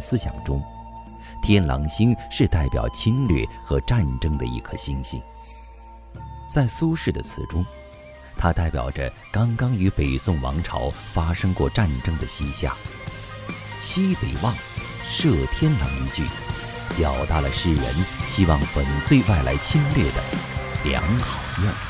思想中，天狼星是代表侵略和战争的一颗星星。在苏轼的词中，它代表着刚刚与北宋王朝发生过战争的西夏。西北望，射天狼一句，表达了诗人希望粉碎外来侵略的良好愿望。